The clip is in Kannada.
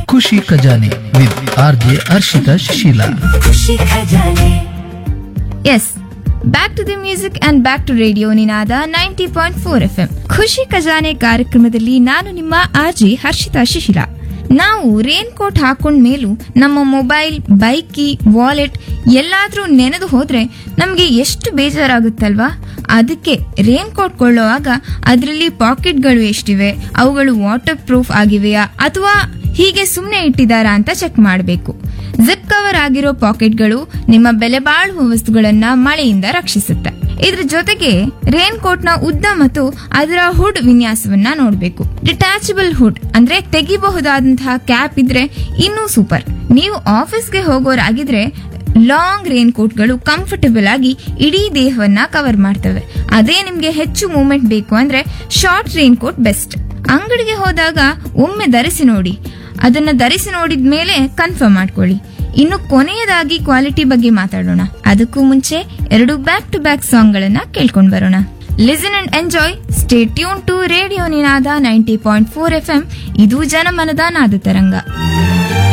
ಖುಷಿ ಖಜಾನೆ ವಿತ್ RJ ಹರ್ಷಿತಾ ಶಿಶೀಲ. ಖುಷಿ ಖಜಾನೆ. S, back to the music and back to radio Ninada 90.4 FM. ಖುಷಿ ಖಜಾನೆ ಕಾರ್ಯಕ್ರಮದಲ್ಲಿ ನಾನು ನಿಮ್ಮ RJ ಹರ್ಷಿತಾ ಶಿಶಿಲ. ನಾವು ರೇನ್ ಕೋಟ್ ಹಾಕೊಂಡ ಮೇಲೂ ನಮ್ಮ ಮೊಬೈಲ್, ಬೈಕ್ ಕೀ, ವಾಲೆಟ್ ಎಲ್ಲಾದ್ರೂ ನೆನೆದು ಹೋದ್ರೆ ನಮ್ಗೆ ಎಷ್ಟು ಬೇಜಾರಾಗುತ್ತಲ್ವಾ? ಅದಕ್ಕೆ ರೇನ್ ಕೋಟ್ ಕೊಳ್ಳುವಾಗ ಅದರಲ್ಲಿ ಪಾಕೆಟ್ಗಳು ಎಷ್ಟಿವೆ, ಅವುಗಳು ವಾಟರ್ ಪ್ರೂಫ್ ಆಗಿವೆಯಾ ಅಥವಾ ಹೀಗೆ ಸುಮ್ನೆ ಇಟ್ಟಿದಾರಾ ಅಂತ ಚೆಕ್ ಮಾಡಬೇಕು. ಜಿಪ್ ಕವರ್ ಆಗಿರೋ ಪಾಕೆಟ್ಗಳು ನಿಮ್ಮ ಬೆಲೆ ಬಾಳುವ ವಸ್ತುಗಳನ್ನ ಮಳೆಯಿಂದ ರಕ್ಷಿಸುತ್ತೆ. ಇದ್ರ ಜೊತೆಗೆ ರೇನ್ ಕೋಟ್ ನ ಉದ್ದ ಮತ್ತು ಅದರ ಹುಡ್ ವಿನ್ಯಾಸವನ್ನ ನೋಡಬೇಕು. ಡಿಟ್ಯಾಚಬಲ್ ಹುಡ್ ಅಂದ್ರೆ ತೆಗಿಬಹುದಾದಂತಹ ಕ್ಯಾಪ್ ಇದ್ರೆ ಇನ್ನೂ ಸೂಪರ್. ನೀವು ಆಫೀಸ್ಗೆ ಹೋಗೋರಾಗಿದ್ರೆ ಲಾಂಗ್ ರೇನ್ ಕೋಟ್ಗಳು ಕಂಫರ್ಟಬಲ್ ಆಗಿ ಇಡೀ ದೇಹವನ್ನ ಕವರ್ ಮಾಡ್ತವೆ. ಅದೇ ನಿಮ್ಗೆ ಹೆಚ್ಚು ಮೂವ್ಮೆಂಟ್ ಬೇಕು ಅಂದ್ರೆ ಶಾರ್ಟ್ ರೇನ್ ಕೋಟ್ ಬೆಸ್ಟ್. ಅಂಗಡಿಗೆ ಹೋದಾಗ ಒಮ್ಮೆ ಧರಿಸಿ ನೋಡಿ, ಅದನ್ನ ಧರಿಸಿ ನೋಡಿದ್ಮೇಲೆ ಕನ್ಫರ್ಮ್ ಮಾಡ್ಕೊಳ್ಳಿ. ಇನ್ನು ಕೊನೆಯದಾಗಿ ಕ್ವಾಲಿಟಿ ಬಗ್ಗೆ ಮಾತಾಡೋಣ. ಅದಕ್ಕೂ ಮುಂಚೆ 2 ಬ್ಯಾಕ್ ಟು ಬ್ಯಾಕ್ ಸಾಂಗ್ ಗಳನ್ನ ಕೇಳ್ಕೊಂಡ್ ಬರೋಣ. Listen and enjoy. Stay tune to radio Ninada 90.4 FM. ಇದು ಜನಮನದ ನಾದ ತರಂಗ.